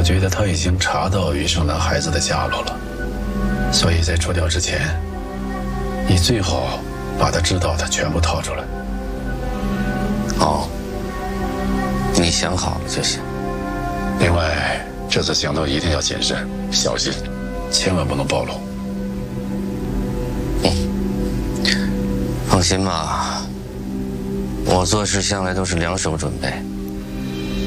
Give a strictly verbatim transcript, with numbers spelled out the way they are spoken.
我觉得他已经查到余胜男孩子的下落了，所以在出掉之前，你最好把他知道的全部掏出来。 哦，你想好了就行。 另外，这次行动一定要谨慎小心，千万不能暴露。 嗯，放心吧，我做事向来都是两手准备。